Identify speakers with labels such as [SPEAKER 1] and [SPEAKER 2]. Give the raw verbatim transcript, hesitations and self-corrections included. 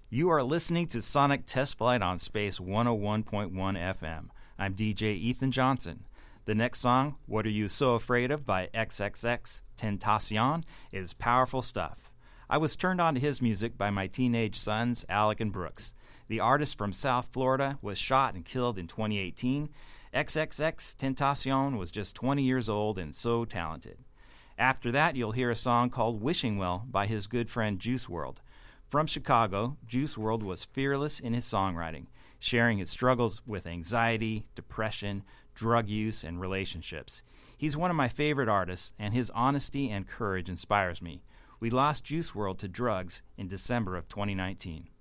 [SPEAKER 1] You are listening to Sonic Test Flight on Space one oh one point one F M. I'm D J Ethan Johnson. The next song, What Are You So Afraid Of by X X X Tentacion, is powerful stuff. I was turned on to his music by my teenage sons, Alec and Brooks. The artist from South Florida was shot and killed in twenty eighteen. X X X Tentacion was just twenty years old and so talented. After that, you'll hear a song called Wishing Well by his good friend Juice world. From Chicago, Juice world was fearless in his songwriting, sharing his struggles with anxiety, depression, drug use, and relationships. He's one of my favorite artists, and his honesty and courage inspires me. We lost Juice world to drugs in December of twenty nineteen.